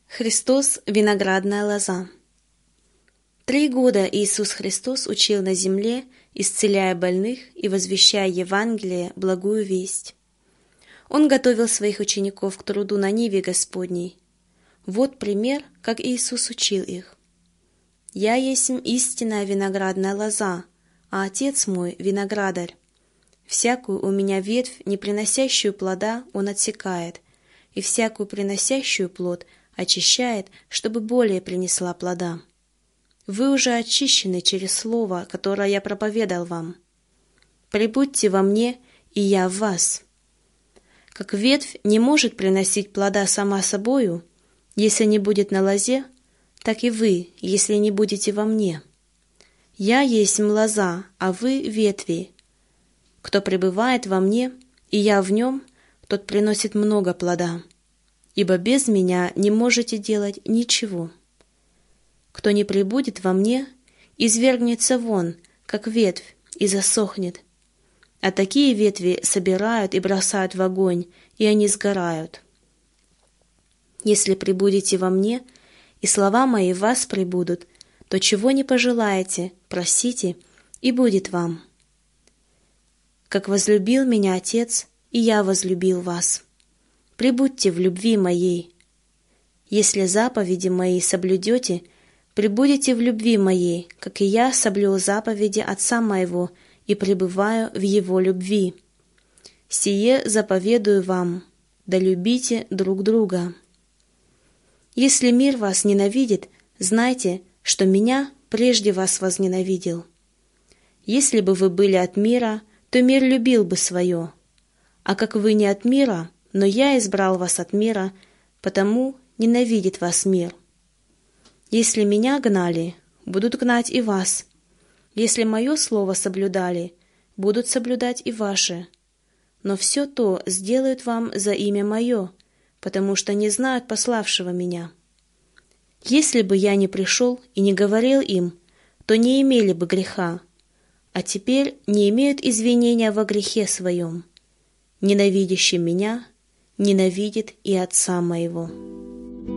Христос – виноградная лоза. 3 года Иисус Христос учил на земле, исцеляя больных и возвещая Евангелие, благую весть. Он готовил своих учеников к труду на ниве Господней. Вот пример, как Иисус учил их. «Я есть истинная виноградная лоза, а Отец мой – виноградарь. Всякую у меня ветвь, не приносящую плода, Он отсекает, и всякую приносящую плод очищает, чтобы более принесла плода. Вы уже очищены через слово, которое я проповедал вам. Прибудьте во мне, и я в вас. Как ветвь не может приносить плода сама собою, если не будет на лозе, так и вы, если не будете во мне. Я есть лоза, а вы ветви. Кто пребывает во мне, и я в нем, тот приносит много плода, ибо без меня не можете делать ничего. Кто не пребудет во мне, извергнется вон, как ветвь, и засохнет. А такие ветви собирают и бросают в огонь, и они сгорают. Если пребудете во мне, и слова мои в вас пребудут, то чего не пожелаете, просите, и будет вам. Как возлюбил меня Отец, и я возлюбил вас. Пребудьте в любви моей. Если заповеди мои соблюдете, пребудете в любви моей, как и я соблюл заповеди Отца моего и пребываю в его любви. Сие заповедую вам, да любите друг друга. Если мир вас ненавидит, знайте, что меня прежде вас возненавидел. Если бы вы были от мира, то мир любил бы свое. А как вы не от мира, но я избрал вас от мира, потому ненавидит вас мир. Если меня гнали, будут гнать и вас. Если мое слово соблюдали, будут соблюдать и ваше. Но все то сделают вам за имя мое, потому что не знают пославшего меня. Если бы я не пришел и не говорил им, то не имели бы греха, а теперь не имеют извинения во грехе своем. Ненавидящий меня ненавидит и Отца моего».